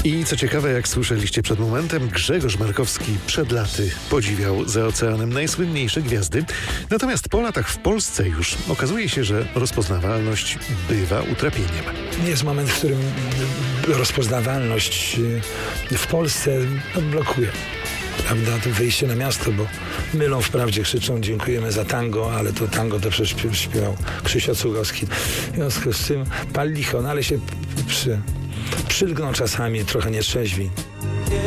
I co ciekawe, jak słyszeliście przed momentem, Grzegorz Markowski przed laty podziwiał za oceanem najsłynniejsze gwiazdy. Natomiast po latach w Polsce już okazuje się, że rozpoznawalność bywa utrapieniem. Jest moment, w którym rozpoznawalność w Polsce blokuje. Prawda, to wyjście na miasto, bo mylą wprawdzie, krzyczą dziękujemy za tango, ale to tango to przecież śpiewał Krzysio Cugowski. W związku z czym pal licho, no ale się przylgną czasami trochę nieszczęśliwi.